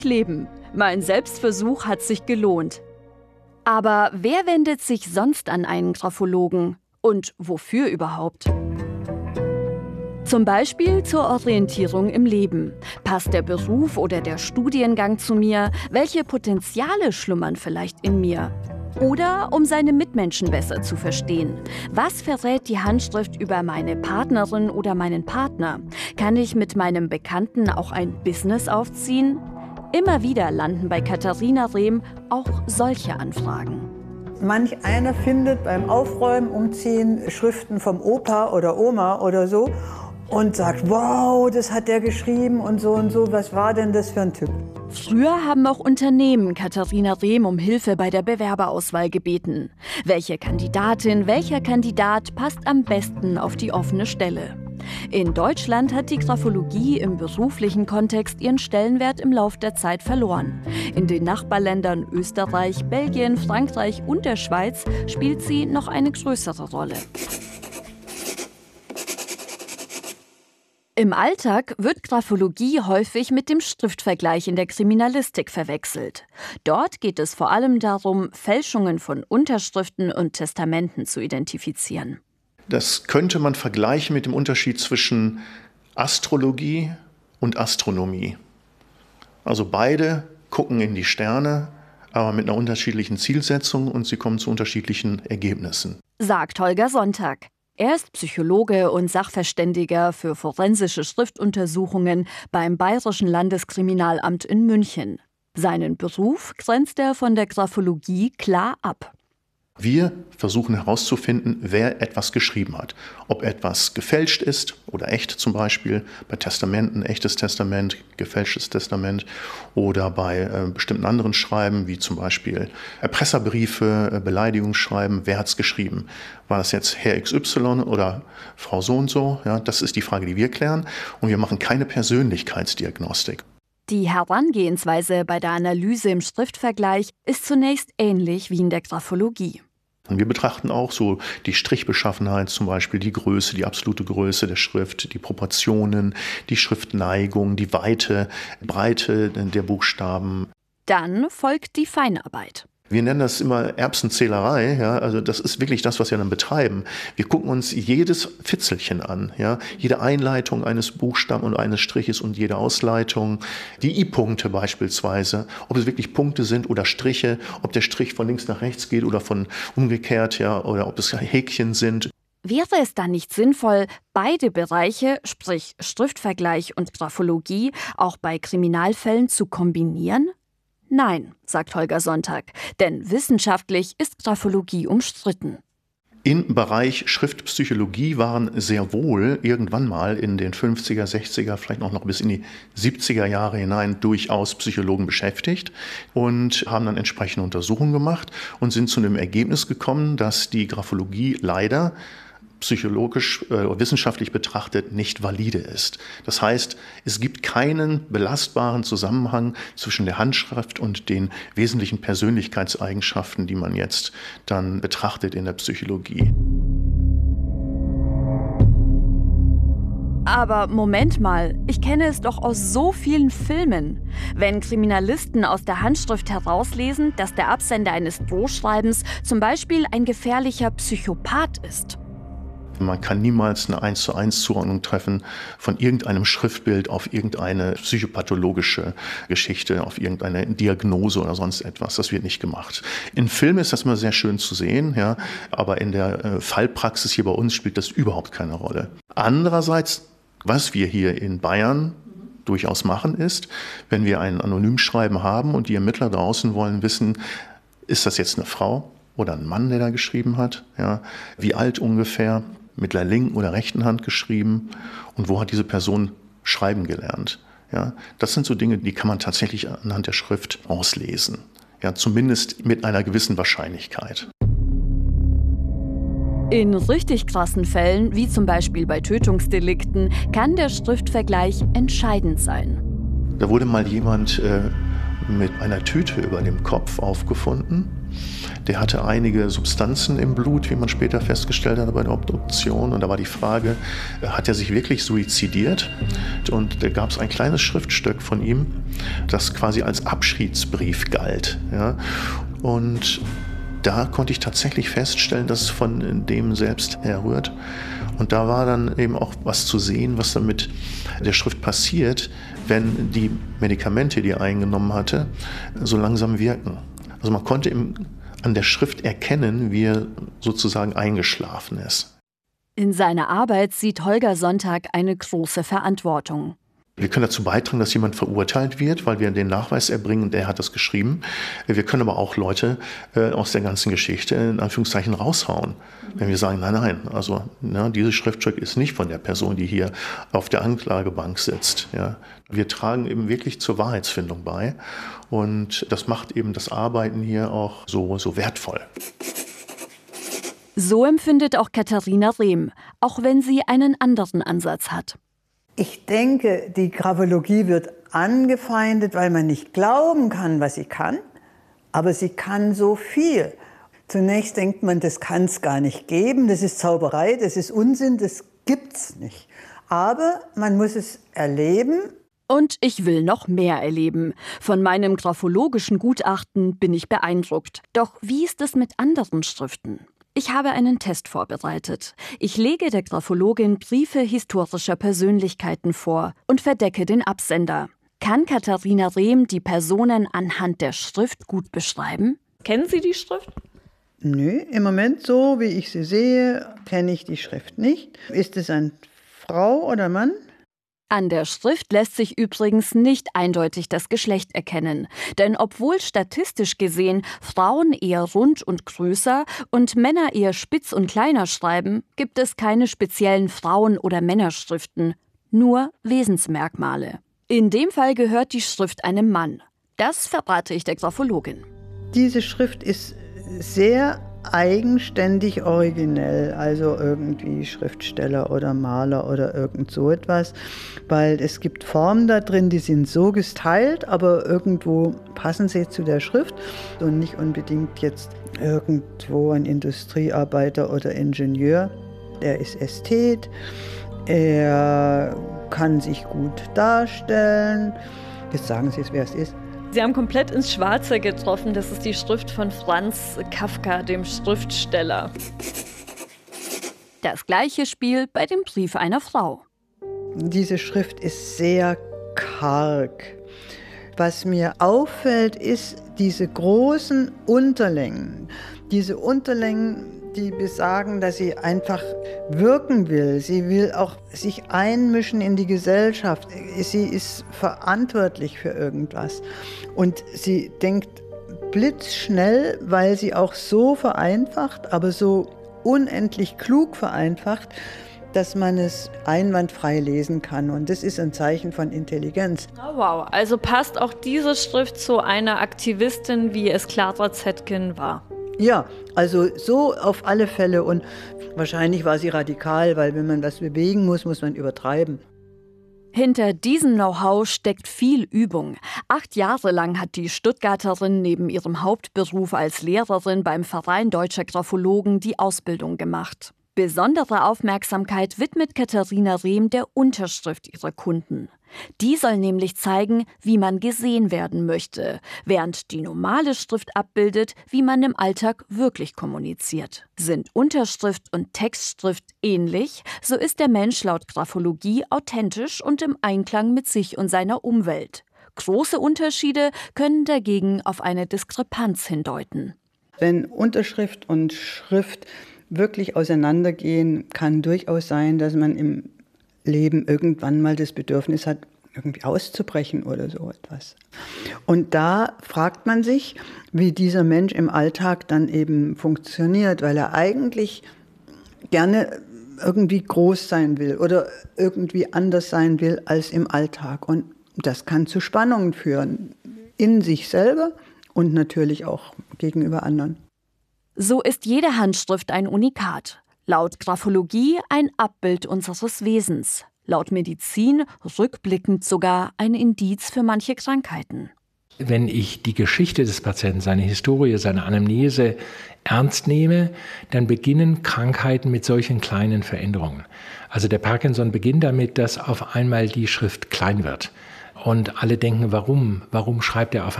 leben. Mein Selbstversuch hat sich gelohnt. Aber wer wendet sich sonst an einen Graphologen? Und wofür überhaupt? Zum Beispiel zur Orientierung im Leben. Passt der Beruf oder der Studiengang zu mir? Welche Potenziale schlummern vielleicht in mir? Oder um seine Mitmenschen besser zu verstehen. Was verrät die Handschrift über meine Partnerin oder meinen Partner? Kann ich mit meinem Bekannten auch ein Business aufziehen? Immer wieder landen bei Katharina Rehm auch solche Anfragen. Manch einer findet beim Aufräumen, Umziehen Schriften vom Opa oder Oma oder so und sagt, wow, das hat der geschrieben und so, was war denn das für ein Typ? Früher haben auch Unternehmen Katharina Rehm um Hilfe bei der Bewerberauswahl gebeten. Welche Kandidatin, welcher Kandidat passt am besten auf die offene Stelle? In Deutschland hat die Graphologie im beruflichen Kontext ihren Stellenwert im Lauf der Zeit verloren. In den Nachbarländern Österreich, Belgien, Frankreich und der Schweiz spielt sie noch eine größere Rolle. Im Alltag wird Graphologie häufig mit dem Schriftvergleich in der Kriminalistik verwechselt. Dort geht es vor allem darum, Fälschungen von Unterschriften und Testamenten zu identifizieren. Das könnte man vergleichen mit dem Unterschied zwischen Astrologie und Astronomie. Also beide gucken in die Sterne, aber mit einer unterschiedlichen Zielsetzung und sie kommen zu unterschiedlichen Ergebnissen. Sagt Holger Sonntag. Er ist Psychologe und Sachverständiger für forensische Schriftuntersuchungen beim Bayerischen Landeskriminalamt in München. Seinen Beruf grenzt er von der Graphologie klar ab. Wir versuchen herauszufinden, wer etwas geschrieben hat. Ob etwas gefälscht ist oder echt zum Beispiel, bei Testamenten, echtes Testament, gefälschtes Testament oder bei bestimmten anderen Schreiben, wie zum Beispiel Erpresserbriefe, Beleidigungsschreiben, wer hat es geschrieben? War das jetzt Herr XY oder Frau so und so? Ja, das ist die Frage, die wir klären und wir machen keine Persönlichkeitsdiagnostik. Die Herangehensweise bei der Analyse im Schriftvergleich ist zunächst ähnlich wie in der Graphologie. Und wir betrachten auch so die Strichbeschaffenheit, zum Beispiel die Größe, die absolute Größe der Schrift, die Proportionen, die Schriftneigung, die Weite, Breite der Buchstaben. Dann folgt die Feinarbeit. Wir nennen das immer Erbsenzählerei, ja, also das ist wirklich das, was wir dann betreiben. Wir gucken uns jedes Fitzelchen an, ja, jede Einleitung eines Buchstaben und eines Striches und jede Ausleitung, die I-Punkte beispielsweise, ob es wirklich Punkte sind oder Striche, ob der Strich von links nach rechts geht oder von umgekehrt, ja, oder ob es Häkchen sind. Wäre es dann nicht sinnvoll, beide Bereiche, sprich Schriftvergleich und Graphologie, auch bei Kriminalfällen zu kombinieren? Nein, sagt Holger Sonntag, denn wissenschaftlich ist Graphologie umstritten. Im Bereich Schriftpsychologie waren sehr wohl irgendwann mal in den 50er, 60er, vielleicht auch noch bis in die 70er Jahre hinein durchaus Psychologen beschäftigt und haben dann entsprechende Untersuchungen gemacht und sind zu dem Ergebnis gekommen, dass die Graphologie leider psychologisch, wissenschaftlich betrachtet nicht valide ist. Das heißt, es gibt keinen belastbaren Zusammenhang zwischen der Handschrift und den wesentlichen Persönlichkeitseigenschaften, die man jetzt dann betrachtet in der Psychologie. Aber Moment mal, ich kenne es doch aus so vielen Filmen. Wenn Kriminalisten aus der Handschrift herauslesen, dass der Absender eines Drohschreibens zum Beispiel ein gefährlicher Psychopath ist. Man kann niemals eine 1:1 Zuordnung treffen von irgendeinem Schriftbild auf irgendeine psychopathologische Geschichte, auf irgendeine Diagnose oder sonst etwas. Das wird nicht gemacht. In Filmen ist das immer sehr schön zu sehen, ja, aber in der Fallpraxis hier bei uns spielt das überhaupt keine Rolle. Andererseits, was wir hier in Bayern durchaus machen, ist, wenn wir ein Anonymschreiben haben und die Ermittler draußen wollen wissen, ist das jetzt eine Frau oder ein Mann, der da geschrieben hat? Ja, wie alt ungefähr? Mit der linken oder rechten Hand geschrieben und wo hat diese Person schreiben gelernt. Ja, das sind so Dinge, die kann man tatsächlich anhand der Schrift auslesen. Ja, zumindest mit einer gewissen Wahrscheinlichkeit. In richtig krassen Fällen, wie zum Beispiel bei Tötungsdelikten, kann der Schriftvergleich entscheidend sein. Da wurde mal jemand mit einer Tüte über dem Kopf aufgefunden. Der hatte einige Substanzen im Blut, wie man später festgestellt hat bei der Obduktion. Und da war die Frage, hat er sich wirklich suizidiert? Und da gab es ein kleines Schriftstück von ihm, das quasi als Abschiedsbrief galt. Ja? Und da konnte ich tatsächlich feststellen, dass es von dem selbst herrührt. Und da war dann eben auch was zu sehen, was dann mit der Schrift passiert, wenn die Medikamente, die er eingenommen hatte, so langsam wirken. Also man konnte an der Schrift erkennen, wie er sozusagen eingeschlafen ist. In seiner Arbeit sieht Holger Sonntag eine große Verantwortung. Wir können dazu beitragen, dass jemand verurteilt wird, weil wir den Nachweis erbringen, der hat das geschrieben. Wir können aber auch Leute aus der ganzen Geschichte in Anführungszeichen raushauen. Wenn wir sagen, nein, also dieses Schriftstück ist nicht von der Person, die hier auf der Anklagebank sitzt. Ja. Wir tragen eben wirklich zur Wahrheitsfindung bei und das macht eben das Arbeiten hier auch so wertvoll. So empfindet auch Katharina Rehm, auch wenn sie einen anderen Ansatz hat. Ich denke, die Graphologie wird angefeindet, weil man nicht glauben kann, was sie kann. Aber sie kann so viel. Zunächst denkt man, das kann es gar nicht geben, das ist Zauberei, das ist Unsinn, das gibt's nicht. Aber man muss es erleben. Und ich will noch mehr erleben. Von meinem graphologischen Gutachten bin ich beeindruckt. Doch wie ist es mit anderen Schriften? Ich habe einen Test vorbereitet. Ich lege der Graphologin Briefe historischer Persönlichkeiten vor und verdecke den Absender. Kann Katharina Rehm die Personen anhand der Schrift gut beschreiben? Kennen Sie die Schrift? Nö, im Moment so, wie ich sie sehe, kenne ich die Schrift nicht. Ist es eine Frau oder Mann? An der Schrift lässt sich übrigens nicht eindeutig das Geschlecht erkennen. Denn obwohl statistisch gesehen Frauen eher rund und größer und Männer eher spitz und kleiner schreiben, gibt es keine speziellen Frauen- oder Männerschriften, nur Wesensmerkmale. In dem Fall gehört die Schrift einem Mann. Das verrate ich der Graphologin. Diese Schrift ist sehr eigenständig originell, also irgendwie Schriftsteller oder Maler oder irgend so etwas, weil es gibt Formen da drin, die sind so gestylt, aber irgendwo passen sie zu der Schrift und nicht unbedingt jetzt irgendwo ein Industriearbeiter oder Ingenieur. Er ist Ästhet, er kann sich gut darstellen. Jetzt sagen Sie es, wer es ist. Sie haben komplett ins Schwarze getroffen. Das ist die Schrift von Franz Kafka, dem Schriftsteller. Das gleiche Spiel bei dem Brief einer Frau. Diese Schrift ist sehr karg. Was mir auffällt, ist diese großen Unterlängen. Diese Unterlängen, die besagen, dass sie einfach wirken will. Sie will auch sich einmischen in die Gesellschaft. Sie ist verantwortlich für irgendwas. Und sie denkt blitzschnell, weil sie auch so vereinfacht, aber so unendlich klug vereinfacht, dass man es einwandfrei lesen kann. Und das ist ein Zeichen von Intelligenz. Oh, wow, also passt auch diese Schrift zu einer Aktivistin, wie es Clara Zetkin war? Ja, also so auf alle Fälle. Und wahrscheinlich war sie radikal, weil wenn man was bewegen muss, muss man übertreiben. Hinter diesem Know-how steckt viel Übung. 8 Jahre lang hat die Stuttgarterin neben ihrem Hauptberuf als Lehrerin beim Verein Deutscher Graphologen die Ausbildung gemacht. Besondere Aufmerksamkeit widmet Katharina Rehm der Unterschrift ihrer Kunden. Die soll nämlich zeigen, wie man gesehen werden möchte, während die normale Schrift abbildet, wie man im Alltag wirklich kommuniziert. Sind Unterschrift und Textschrift ähnlich, so ist der Mensch laut Graphologie authentisch und im Einklang mit sich und seiner Umwelt. Große Unterschiede können dagegen auf eine Diskrepanz hindeuten. Wenn Unterschrift und Schrift wirklich auseinandergehen, kann durchaus sein, dass man im Leben irgendwann mal das Bedürfnis hat, irgendwie auszubrechen oder so etwas. Und da fragt man sich, wie dieser Mensch im Alltag dann eben funktioniert, weil er eigentlich gerne irgendwie groß sein will oder irgendwie anders sein will als im Alltag. Und das kann zu Spannungen führen, in sich selber und natürlich auch gegenüber anderen. So ist jede Handschrift ein Unikat. Laut Graphologie ein Abbild unseres Wesens. Laut Medizin rückblickend sogar ein Indiz für manche Krankheiten. Wenn ich die Geschichte des Patienten, seine Historie, seine Anamnese ernst nehme, dann beginnen Krankheiten mit solchen kleinen Veränderungen. Also der Parkinson beginnt damit, dass auf einmal die Schrift klein wird. Und alle denken, warum? Warum schreibt er auf